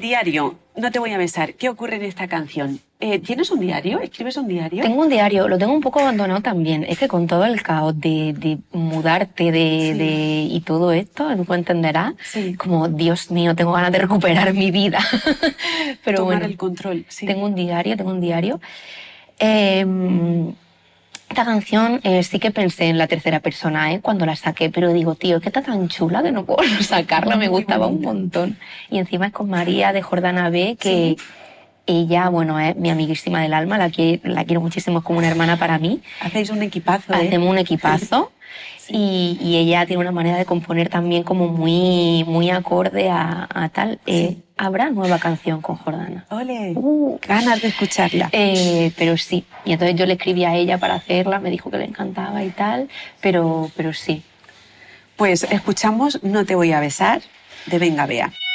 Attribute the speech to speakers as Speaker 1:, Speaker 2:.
Speaker 1: diario, no te voy a besar. ¿Qué ocurre en esta canción? ¿Tienes un diario? ¿Escribes un diario?
Speaker 2: Tengo un diario, lo tengo un poco abandonado también. Es que con todo el caos de mudarte y todo esto, tú entenderás, como, Dios mío, tengo ganas de recuperar mi vida. Pero
Speaker 1: tomar
Speaker 2: bueno,
Speaker 1: el control, sí.
Speaker 2: Tengo un diario. Esta canción sí que pensé en la tercera persona cuando la saqué, pero digo, tío, es que está tan chula que no puedo sacarla, me gustaba un montón. Y encima es con María de Jordana B, que ella, bueno, es mi amiguísima del alma, la quiero muchísimo, es como una hermana para mí.
Speaker 1: Hacéis un equipazo,
Speaker 2: Hacemos un equipazo. Y ella tiene una manera de componer también como muy acorde a tal. Habrá nueva canción con Jordana.
Speaker 1: ¡Ole! Ganas de escucharla.
Speaker 2: Pero sí. Y entonces yo le escribí a ella para hacerla, me dijo que le encantaba y tal, pero sí.
Speaker 1: Pues escuchamos No te voy a besar, de Venga Bea.